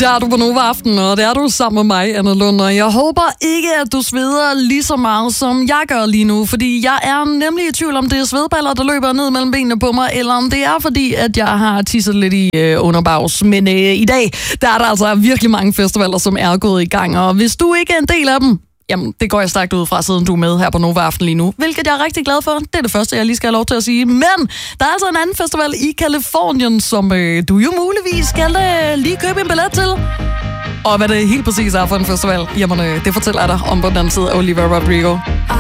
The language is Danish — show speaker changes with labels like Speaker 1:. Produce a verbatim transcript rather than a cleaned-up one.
Speaker 1: Der er du på Nova Aften, og det er du sammen med mig, Anna Lund. Og jeg håber ikke, at du sveder lige så meget, som jeg gør lige nu. Fordi jeg er nemlig i tvivl, om det er svedballer, der løber ned mellem benene på mig, eller om det er fordi, at jeg har tisset lidt i øh, underbags. Men øh, i dag, der er der altså virkelig mange festivaler, som er gået i gang. Og hvis du ikke er en del af dem, jamen, det går jeg stærkt ud fra, siden du er med her på Nova Aften lige nu. Hvilket jeg er rigtig glad for. Det er det første, jeg lige skal have lov til at sige. Men der er altså en anden festival i Californien, som øh, du jo muligvis skal øh, lige købe en billet til. Og hvad det helt præcis er for en festival, jamen øh, det fortæller jeg dig om på den anden side af Olivia Rodrigo.